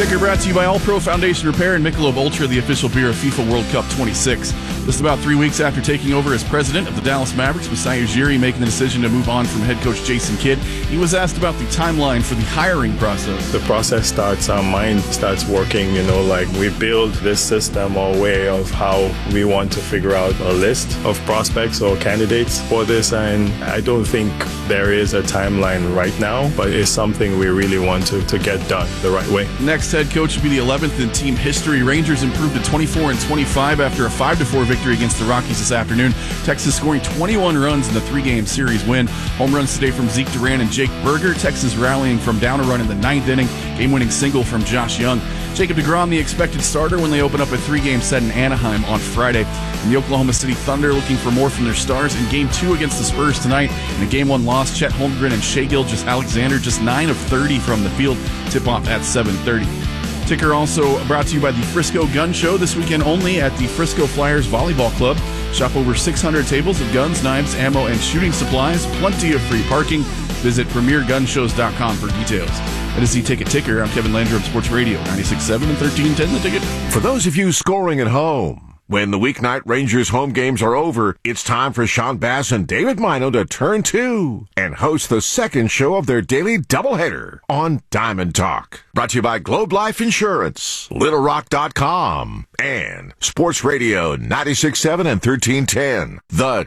Ticker brought to you by All Pro Foundation Repair and Michelob Ultra, the official beer of FIFA World Cup 26. Just about 3 weeks after taking over as president of the Dallas Mavericks, Masai Ujiri making the decision to move on from head coach Jason Kidd. He was asked about the timeline for the hiring process. The process starts, our mind starts working, like we build this system or way of how we want to figure out a list of prospects or candidates for this. And I don't think there is a timeline right now, but it's something we really want to get done the right way. Next head coach will be the 11th in team history. Rangers improved to 24-25 after a 5-4 victory against the Rockies this afternoon. Texas scoring 21 runs in the 3-game series win. Home runs today from Zeke Duran and Jake Berger. Texas rallying from down a run in the 9th inning. Game-winning single from Josh Young. Jacob deGrom, the expected starter when they open up a 3-game set in Anaheim on Friday. And the Oklahoma City Thunder looking for more from their stars in Game 2 against the Spurs tonight. In a Game 1 loss, Chet Holmgren and Shai Gilgeous-Alexander just 9 of 30 from the field. Tip-off at 7:30. Ticker also brought to you by the Frisco Gun Show, this weekend only at the Frisco Flyers Volleyball Club. Shop over 600 tables of guns, knives, ammo, and shooting supplies. Plenty of free parking. Visit premiergunshows.com for details. That is the Ticket Ticker. I'm Kevin Landrum, Sports Radio, 96.7 and 1310 The Ticket. For those of you scoring at home, when the weeknight Rangers home games are over, it's time for Sean Bass and David Mino to turn two and host the second show of their daily doubleheader on Diamond Talk. Brought to you by Globe Life Insurance, LittleRock.com, and Sports Radio 96.7 and 1310 The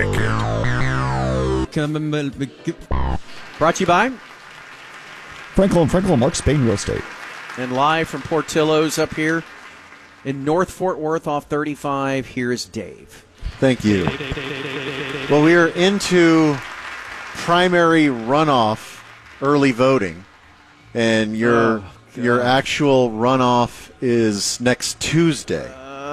Ticket. Brought to you by Frankel & Frankel, Mark Spain Real Estate. And live from Portillo's up here in North Fort Worth off 35, here's Dave. Thank you. Well, we are into primary runoff early voting, and your actual runoff is next Tuesday.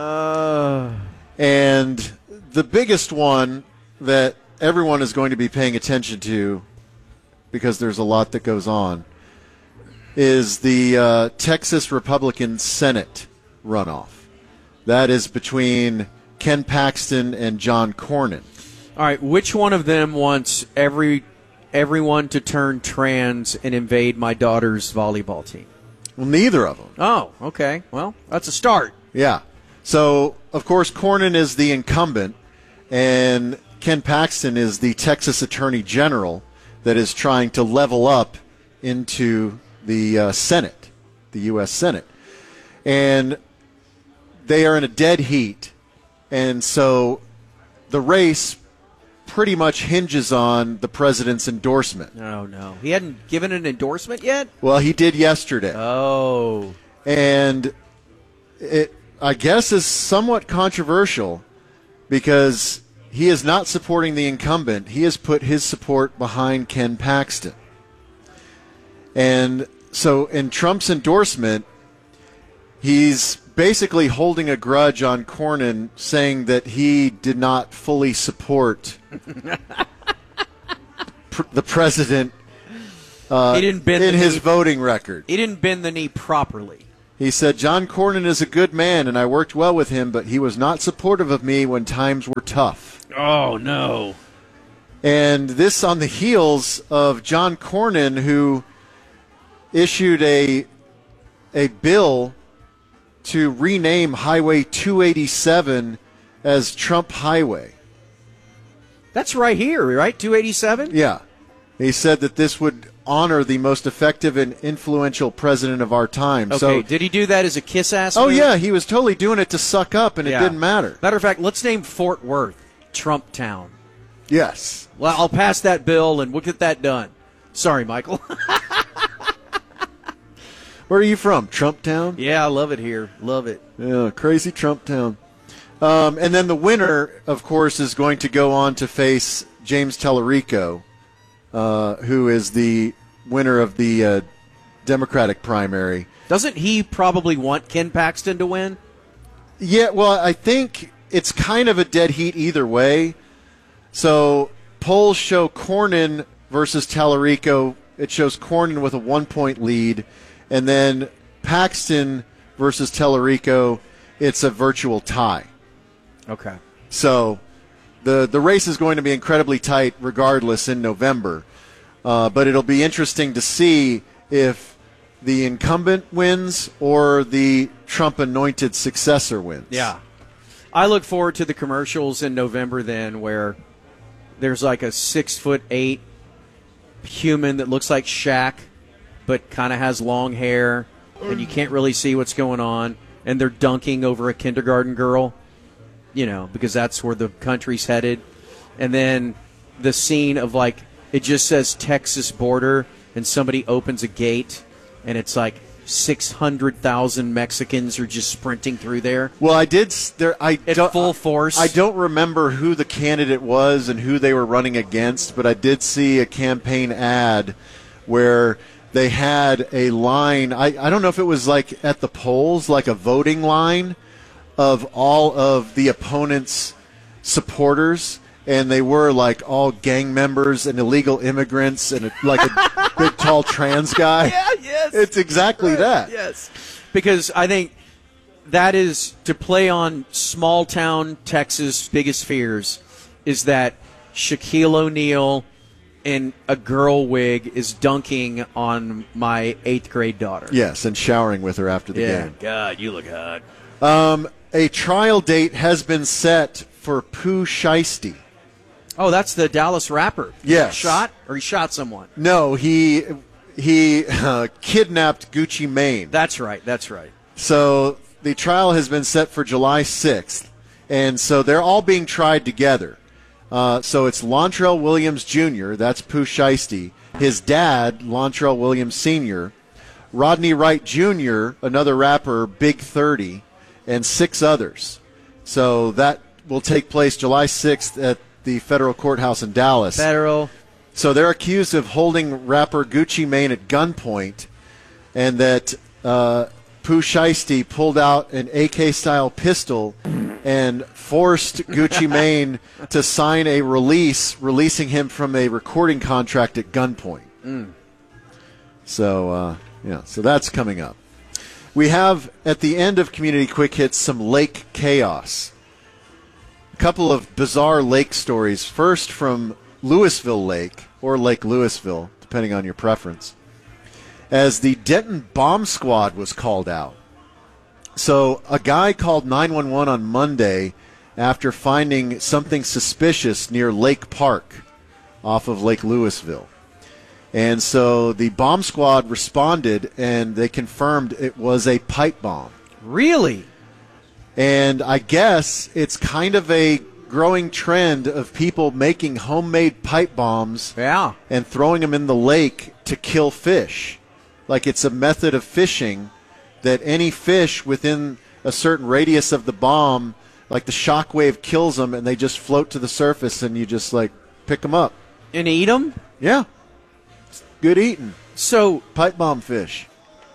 And the biggest one that everyone is going to be paying attention to, because there's a lot that goes on, is the Texas Republican Senate runoff. That is between Ken Paxton and John Cornyn. All right, which one of them wants everyone to turn trans and invade my daughter's volleyball team? Well, neither of them. Oh, okay. Well, that's a start. Yeah. So, of course, Cornyn is the incumbent, and Ken Paxton is the Texas Attorney General that is trying to level up into the Senate, the U.S. Senate. And they are in a dead heat. And so the race pretty much hinges on the president's endorsement. Oh, no. He hadn't given an endorsement yet? Well, he did yesterday. Oh. And it, I guess, is somewhat controversial because he is not supporting the incumbent. He has put his support behind Ken Paxton. And so in Trump's endorsement, he's basically holding a grudge on Cornyn, saying that he did not fully support the president he didn't bend in his voting record. He didn't bend the knee properly. He said, John Cornyn is a good man, and I worked well with him, but he was not supportive of me when times were tough. Oh, no. And this on the heels of John Cornyn, who issued a bill to rename Highway 287 as Trump Highway. That's right here, right? 287? Yeah. He said that this would honor the most effective and influential president of our time. Okay, so, did he do that as a kiss-ass Oh, move? yeah, he was totally doing it to suck up, and it didn't matter. Matter of fact, let's name Fort Worth Trump Town. Yes. Well, I'll pass that bill, and we'll get that done. Sorry, Michael. Where are you from? Trump Town? Yeah, I love it here. Love it. Yeah, crazy Trump Town. And then the winner, of course, is going to go on to face James Tallarico, who is the winner of the Democratic primary. Doesn't he probably want Ken Paxton to win? Yeah, well, I think it's kind of a dead heat either way. So polls show Cornyn versus Tallarico. It shows Cornyn with a 1-point lead. And then Paxton versus Tallarico, it's a virtual tie. Okay. So the race is going to be incredibly tight regardless in November. But it'll be interesting to see if the incumbent wins or the Trump-anointed successor wins. Yeah. I look forward to the commercials in November then where there's like a 6'8" human that looks like Shaq but kind of has long hair and you can't really see what's going on, and they're dunking over a kindergarten girl, because that's where the country's headed. And then the scene of like it just says Texas border and somebody opens a gate and it's like 600,000 Mexicans are just sprinting through there. Well, at full force. I don't remember who the candidate was and who they were running against, but I did see a campaign ad where they had a line. I don't know if it was like at the polls, like a voting line of all of the opponent's supporters. And they were like all gang members and illegal immigrants and like a big, tall trans guy. Yeah, yes. It's exactly that. Yes. Because I think that is to play on small town Texas' biggest fears is that Shaquille O'Neal in a girl wig is dunking on my 8th grade daughter. Yes, and showering with her after the game. God, you look hot. A trial date has been set for Pooh Shiesty. Oh, that's the Dallas rapper. Yes. Shot? Or he shot someone? No, he kidnapped Gucci Mane. That's right. So the trial has been set for July 6th, and so they're all being tried together. So it's Lontrell Williams Jr., that's Pooh Shiesty, his dad, Lontrell Williams Sr., Rodney Wright Jr., another rapper, Big 30, and 6 others. So that will take place July 6th at the federal courthouse in Dallas. So they're accused of holding rapper Gucci Mane at gunpoint, and that Pooh Shiesty pulled out an AK-style pistol and forced Gucci Mane to sign a release, releasing him from a recording contract at gunpoint. So that's coming up. We have, at the end of Community Quick Hits, some lake chaos. A couple of bizarre lake stories. First from Louisville Lake, or Lake Louisville, depending on your preference, as the Denton Bomb Squad was called out. So a guy called 911 on Monday after finding something suspicious near Lake Park off of Lake Louisville. And so the bomb squad responded, and they confirmed it was a pipe bomb. Really? And I guess it's kind of a growing trend of people making homemade pipe bombs and throwing them in the lake to kill fish. Like it's a method of fishing that any fish within a certain radius of the bomb, like the shock wave kills them and they just float to the surface and you just like pick them up. And eat them? Yeah. It's good eating. So pipe bomb fish.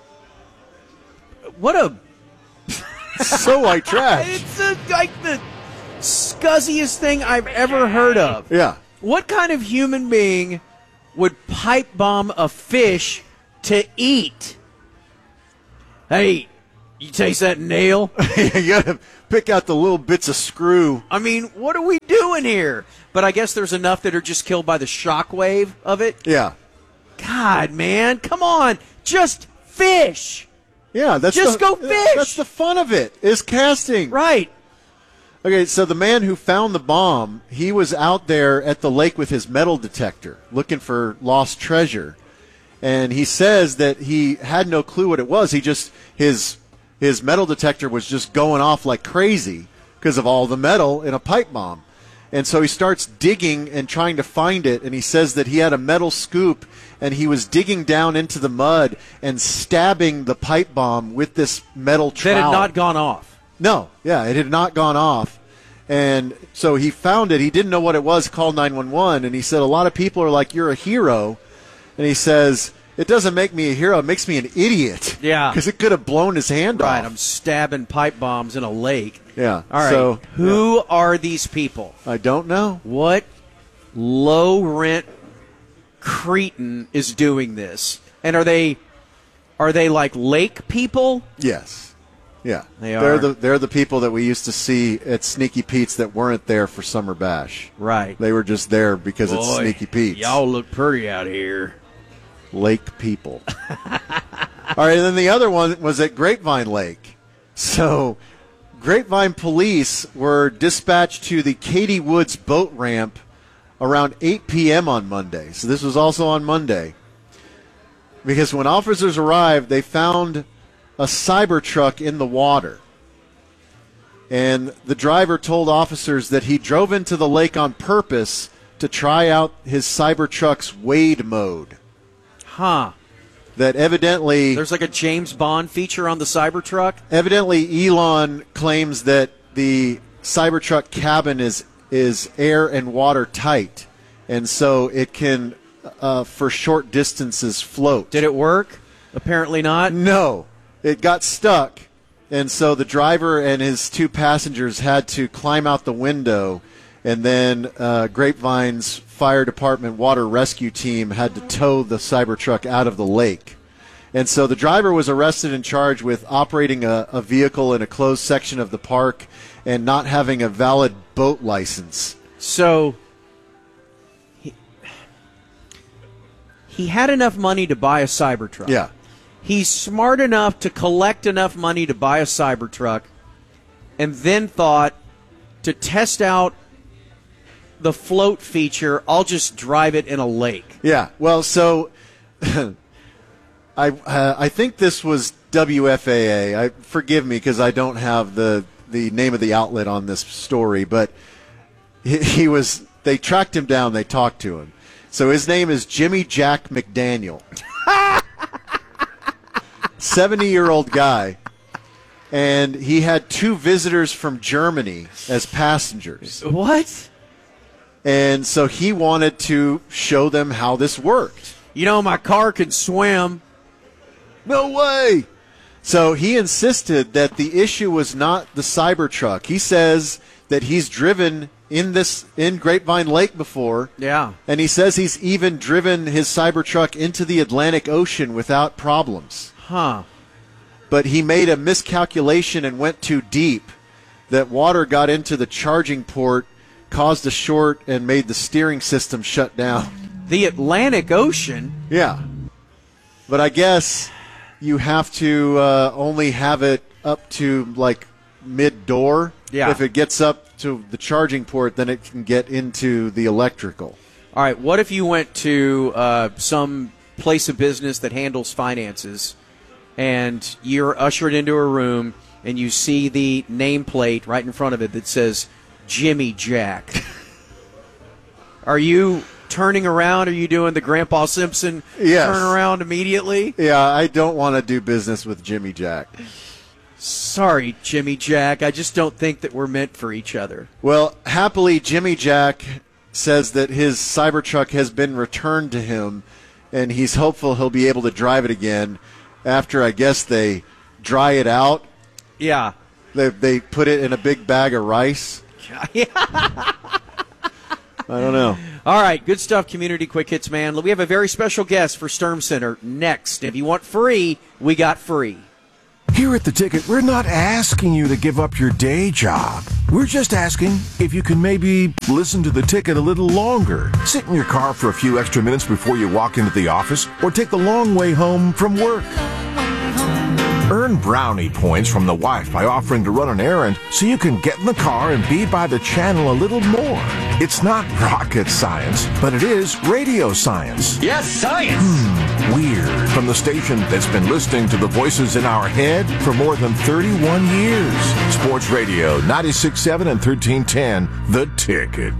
What a... So white trash. It's like the scuzziest thing I've ever heard of. Yeah. What kind of human being would pipe bomb a fish to eat? Hey, you taste that nail? You gotta pick out the little bits of screw. I mean, what are we doing here? But I guess there's enough that are just killed by the shock wave of it. Yeah. God, man, come on. Just fish. Yeah, go fish. That's the fun of it, is casting. Right. Okay, so the man who found the bomb, he was out there at the lake with his metal detector looking for lost treasure. And he says that he had no clue what it was. He just, his metal detector was just going off like crazy because of all the metal in a pipe bomb. And so he starts digging and trying to find it, and he says that he had a metal scoop, and he was digging down into the mud and stabbing the pipe bomb with this metal trowel. That had not gone off. No, yeah, it had not gone off. And so he found it. He didn't know what it was, called 911, and he said, a lot of people are like, you're a hero. And he says, it doesn't make me a hero, it makes me an idiot. Yeah. Because it could have blown his hand off. Right, I'm stabbing pipe bombs in a lake. Yeah. All right, so, who are these people? I don't know. What low-rent cretin is doing this? And are they like lake people? Yes. Yeah. They are. They're the people that we used to see at Sneaky Pete's that weren't there for Summer Bash. Right. They were just there because it's Sneaky Pete's. Y'all look pretty out here. Lake people. right, and then the other one was at Grapevine Lake. So Grapevine police were dispatched to the Katy Woods boat ramp around 8 p.m. on Monday. So this was also on Monday. Because when officers arrived, they found a Cybertruck in the water. And the driver told officers that he drove into the lake on purpose to try out his Cybertruck's wade mode. Huh. That evidently... There's like a James Bond feature on the Cybertruck? Evidently, Elon claims that the Cybertruck cabin is air and water tight. And so it can, for short distances, float. Did it work? Apparently not. No. It got stuck. And so the driver and his two passengers had to climb out the window, and then Grapevine's fire department water rescue team had to tow the Cybertruck out of the lake. And so the driver was arrested and charged with operating a vehicle in a closed section of the park and not having a valid boat license. So he had enough money to buy a Cybertruck. Yeah. He's smart enough to collect enough money to buy a Cybertruck, and then thought, to test out the float feature, I'll just drive it in a lake. Yeah, well, so I think this was WFAA. Forgive me because I don't have the name of the outlet on this story, but he was. They tracked him down. They talked to him. So his name is Jimmy Jack McDaniel. 70-year-old guy, and he had two visitors from Germany as passengers. What? And so he wanted to show them how this worked. You know, my car can swim. No way! So he insisted that the issue was not the Cybertruck. He says that he's driven in Grapevine Lake before. Yeah. And he says he's even driven his Cybertruck into the Atlantic Ocean without problems. Huh. But he made a miscalculation and went too deep. That water got into the charging port, caused a short, and made the steering system shut down. The Atlantic Ocean? Yeah. But I guess you have to only have it up to, like, mid-door. Yeah. If it gets up to the charging port, then it can get into the electrical. All right, what if you went to some place of business that handles finances, and you're ushered into a room, and you see the nameplate right in front of it that says Jimmy Jack? Are you turning around? Are you doing the Grandpa Simpson Yes. turn around immediately? Yeah, I don't want to do business with Jimmy Jack. Sorry, Jimmy Jack. I just don't think that we're meant for each other. Well, happily, Jimmy Jack says that his Cybertruck has been returned to him, and he's hopeful he'll be able to drive it again after, I guess, they dry it out. Yeah. They put it in a big bag of rice. I don't know. All right, good stuff, Community Quick Hits, man. We have a very special guest for Sturm Center next. If you want free, we got free. Here at The Ticket, we're not asking you to give up your day job. We're just asking if you can maybe listen to The Ticket a little longer. Sit in your car for a few extra minutes before you walk into the office, or take the long way home from work. Earn brownie points from the wife by offering to run an errand so you can get in the car and be by the channel a little more. It's not rocket science, but it is radio science. Yes, science! Weird. From the station that's been listening to the voices in our head for more than 31 years. Sports Radio 96.7 and 1310, The Ticket.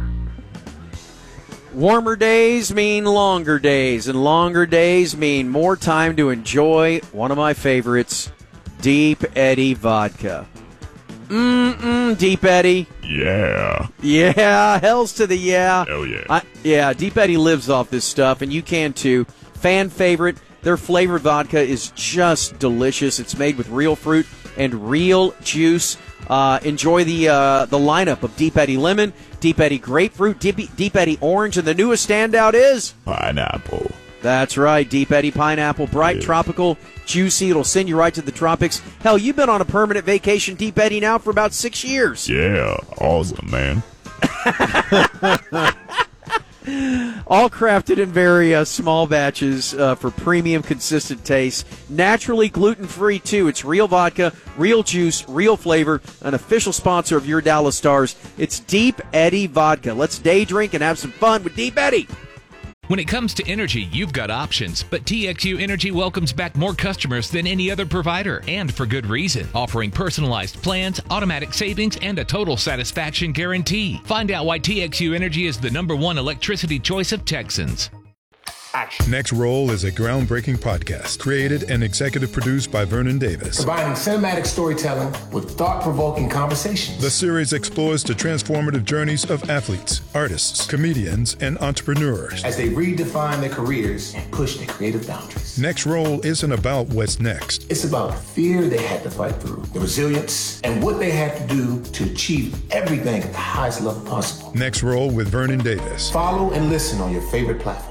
Warmer days mean longer days, and longer days mean more time to enjoy one of my favorites, Deep Eddy vodka. Deep Eddy. Yeah. Yeah, hells to the yeah. Hell yeah. Yeah, Deep Eddy lives off this stuff, and you can too. Fan favorite. Their flavored vodka is just delicious. It's made with real fruit and real juice. Enjoy the lineup of Deep Eddy Lemon, Deep Eddy Grapefruit, Deep Eddy Orange, and the newest standout is Pineapple. That's right, Deep Eddy Pineapple. Bright, tropical, juicy. It'll send you right to the tropics. Hell, you've been on a permanent vacation, Deep Eddy, now for about 6 years. Yeah, awesome, man. All crafted in very small batches for premium, consistent taste. Naturally gluten-free, too. It's real vodka, real juice, real flavor. An official sponsor of your Dallas Stars. It's Deep Eddy Vodka. Let's day drink and have some fun with Deep Eddy. When it comes to energy, you've got options, but TXU Energy welcomes back more customers than any other provider, and for good reason, offering personalized plans, automatic savings, and a total satisfaction guarantee. Find out why TXU Energy is the #1 electricity choice of Texans. Next Roll is a groundbreaking podcast created and executive produced by Vernon Davis. Combining cinematic storytelling with thought-provoking conversations. The series explores the transformative journeys of athletes, artists, comedians, and entrepreneurs as they redefine their careers and push their creative boundaries. Next Roll isn't about what's next. It's about the fear they had to fight through, the resilience, and what they had to do to achieve everything at the highest level possible. Next Roll with Vernon Davis. Follow and listen on your favorite platform.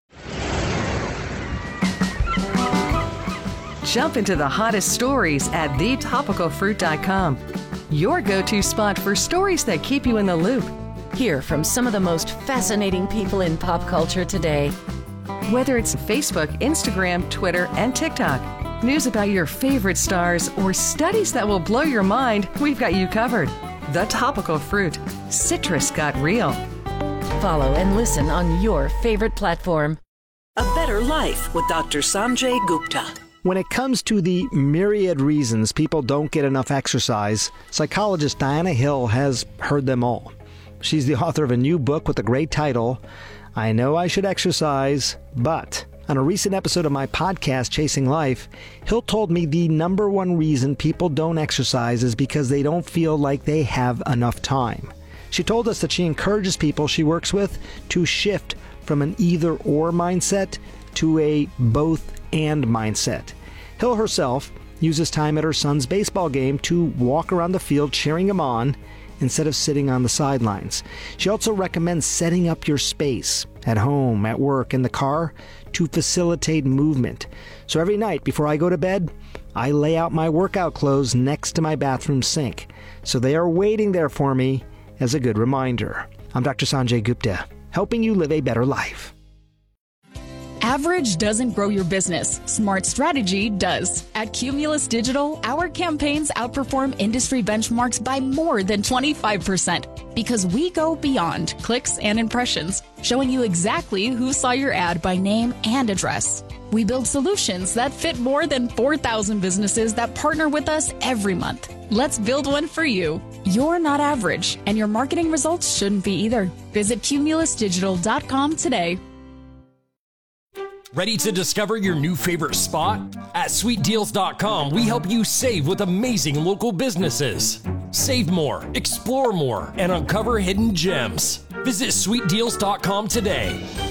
Jump into the hottest stories at thetopicalfruit.com. Your go-to spot for stories that keep you in the loop. Hear from some of the most fascinating people in pop culture today. Whether it's Facebook, Instagram, Twitter, and TikTok, news about your favorite stars, or studies that will blow your mind, we've got you covered. The Topical Fruit. Citrus got real. Follow and listen on your favorite platform. A Better Life with Dr. Sanjay Gupta. When it comes to the myriad reasons people don't get enough exercise, psychologist Diana Hill has heard them all. She's the author of a new book with a great title, I Know I Should Exercise, But. On a recent episode of my podcast, Chasing Life, Hill told me the #1 reason people don't exercise is because they don't feel like they have enough time. She told us that she encourages people she works with to shift from an either-or mindset to a both-and mindset. Hill herself uses time at her son's baseball game to walk around the field cheering him on instead of sitting on the sidelines. She also recommends setting up your space at home, at work, in the car to facilitate movement. So every night before I go to bed, I lay out my workout clothes next to my bathroom sink, so they are waiting there for me as a good reminder. I'm Dr. Sanjay Gupta, helping you live a better life. Average doesn't grow your business. Smart strategy does. At Cumulus Digital, our campaigns outperform industry benchmarks by more than 25% because we go beyond clicks and impressions, showing you exactly who saw your ad by name and address. We build solutions that fit more than 4,000 businesses that partner with us every month. Let's build one for you. You're not average, and your marketing results shouldn't be either. Visit cumulusdigital.com today. Ready to discover your new favorite spot? At sweetdeals.com, we help you save with amazing local businesses. Save more, explore more, and uncover hidden gems. Visit sweetdeals.com today.